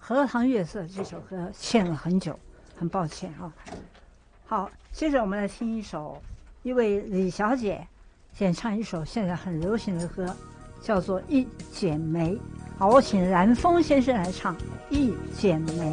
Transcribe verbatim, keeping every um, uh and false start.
荷塘月色》这首歌欠了很久，很抱歉啊。好，接着我们来听一首一位李小姐演唱一首现在很流行的歌，叫做《一剪梅》。好，我请蓝峰先生来唱《一剪梅》。